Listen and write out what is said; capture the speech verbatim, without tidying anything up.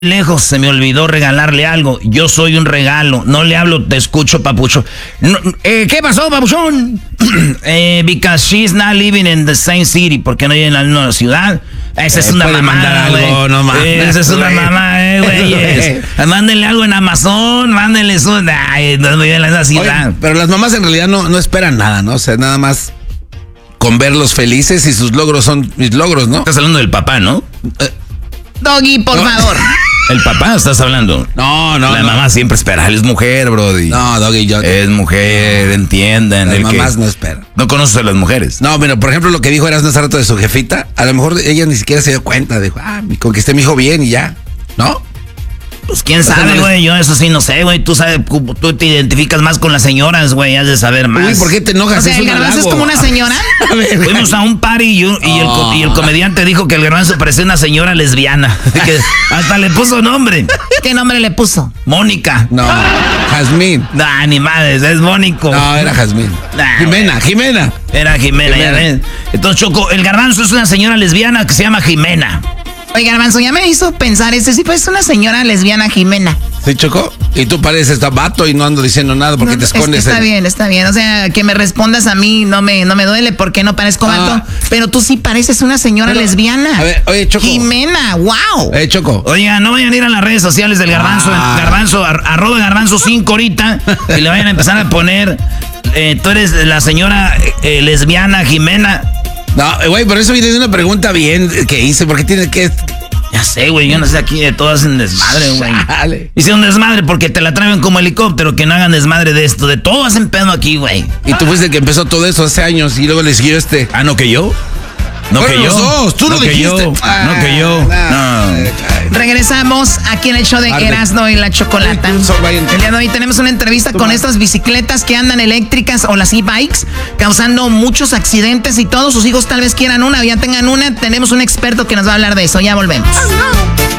lejos, se me olvidó regalarle algo. Yo soy un regalo. No le hablo, te escucho, papucho. No, eh, ¿Qué pasó, papuchón? eh, because she's not living in the same city. Porque no vive en la misma ciudad. Esa eh, es una mamada, güey. No eh, Esa es una mamá, eh, güey. Mándenle algo en Amazon, mándenle eso. Ay, no vive en la misma ciudad. Oye, pero las mamás en realidad no, no esperan nada, ¿no? O sea, nada más con verlos felices y sus logros son mis logros, ¿no? Estás hablando del papá, ¿no? Eh, Doggy, por no. favor. ¿El papá estás hablando? No, no, La no. mamá siempre espera. Él es mujer, brody. No, Doggy, yo... Es mujer, no. entiendan. Las el mamás que no esperan. No conoces a las mujeres. No, mira, por ejemplo, lo que dijo Erasmo hace rato de su jefita, a lo mejor ella ni siquiera se dio cuenta. Dijo, ah, conquisté a mi hijo bien y ya, ¿no? Pues quién sabe, güey, yo eso sí no sé, güey, tú sabes, tú te identificas más con las señoras, güey, has de saber más. Uy, ¿por qué te enojas? O sea, es ¿el Garbanzo es como una señora? A ver, fuimos a un party y, yo, y, oh. el, y el comediante dijo que el Garbanzo parecía una señora lesbiana, que hasta le puso nombre. ¿Qué nombre le puso? Mónica. No, Jazmín. Nah, ni madres, es Mónico. No, era Jazmín. Nah, Jimena, wey. Jimena. Era Jimena, Jimena, ya ves. Entonces, Choco, el Garbanzo es una señora lesbiana que se llama Jimena. Oye, Garbanzo, ya me hizo pensar, este sí pues es una señora lesbiana Jimena. ¿Sí, Choco? Y tú pareces vato y no ando diciendo nada porque no, te escondes. Es que está en... bien, está bien. O sea, que me respondas a mí no me, no me duele porque no parezco vato. Ah. Pero tú sí pareces una señora pero, lesbiana. A ver, oye, Choco. Jimena, wow. Eh, Choco. Oiga, no vayan a ir a las redes sociales del Garbanzo, ah. Garbanzo, ar, arroba Garbanzo cinco ahorita, y le vayan a empezar a poner, eh, tú eres la señora eh, lesbiana Jimena. No, güey, pero eso viene de una pregunta bien que hice, porque tiene que... Ya sé, güey, yo no sé, aquí de todas en desmadre, güey. Hice un desmadre porque te la traen como helicóptero, que no hagan desmadre de esto. De todo hacen pedo aquí, güey. Y tú fuiste el que empezó todo eso hace años y luego le siguió este. Ah, ¿no que yo? No bueno, que los yo. Dos, tú no lo que dijiste. Yo. Ah, no que yo. Nah, no. Regresamos aquí en el show de Erasmo y la Chocolata. El día de hoy tenemos una entrevista con estas bicicletas que andan eléctricas o las e-bikes, causando muchos accidentes y todos sus hijos tal vez quieran una o ya tengan una. Tenemos un experto que nos va a hablar de eso. Ya volvemos.